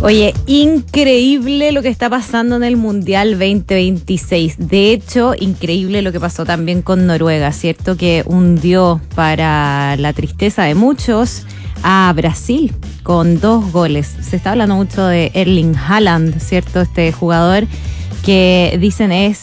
Oye, increíble lo que está pasando en el Mundial 2026. De hecho, increíble lo que pasó también con Noruega, ¿cierto? Que hundió, para la tristeza de muchos, a Brasil con 2 goles. Se está hablando mucho de Erling Haaland, ¿cierto? Este jugador que dicen es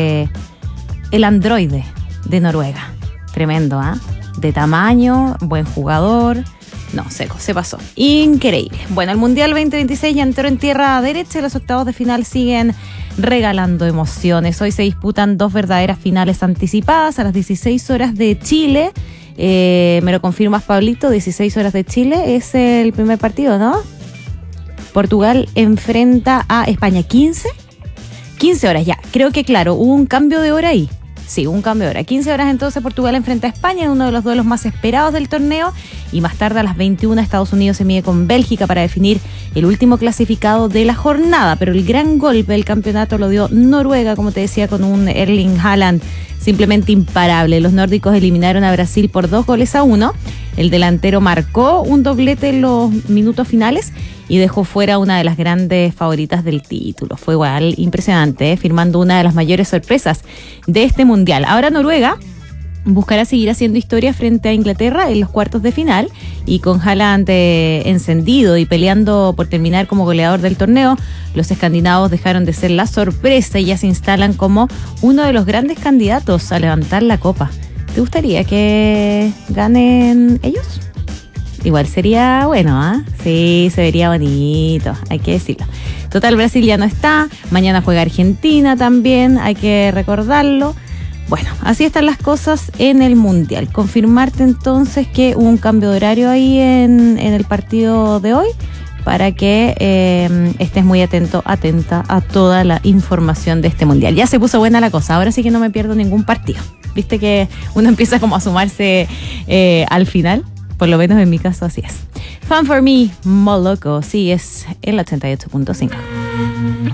el androide de Noruega. Tremendo, ¿ah? De tamaño, buen jugador. No, se pasó. Increíble. Bueno, el Mundial 2026 ya entró en tierra derecha y los octavos de final siguen regalando emociones. Hoy se disputan 2 verdaderas finales anticipadas a las 16 horas de Chile. ¿Me lo confirmas, Pablito? 16 horas de Chile es el primer partido, ¿no? Portugal enfrenta a España. 15 horas ya. Creo que, claro, hubo un cambio de hora ahí. Sí, un cambio de hora. 15 horas entonces Portugal enfrenta a España en uno de los duelos más esperados del torneo, y más tarde a las 21 Estados Unidos se mide con Bélgica para definir el último clasificado de la jornada. Pero el gran golpe del campeonato lo dio Noruega, como te decía, con un Erling Haaland simplemente imparable. Los nórdicos eliminaron a Brasil por 2-1. El delantero marcó un doblete en los minutos finales y dejó fuera una de las grandes favoritas del título. Fue igual impresionante, firmando una de las mayores sorpresas de este mundial. Ahora Noruega buscará seguir haciendo historia frente a Inglaterra en los cuartos de final, y con Haaland encendido y peleando por terminar como goleador del torneo, los escandinavos dejaron de ser la sorpresa y ya se instalan como uno de los grandes candidatos a levantar la copa. ¿Te gustaría que ganen ellos? Igual sería bueno, ¿ah? Sí, se vería bonito, hay que decirlo. Total, Brasil ya no está, mañana juega Argentina también, hay que recordarlo. Bueno, así están las cosas en el Mundial. Confirmarte entonces que hubo un cambio de horario ahí en el partido de hoy, para que estés muy atenta a toda la información de este Mundial. Ya se puso buena la cosa, ahora sí que no me pierdo ningún partido. Viste que uno empieza como a sumarse al final. Por lo menos en mi caso así es. Fun for Me, Moloko, sí, es el 88.5.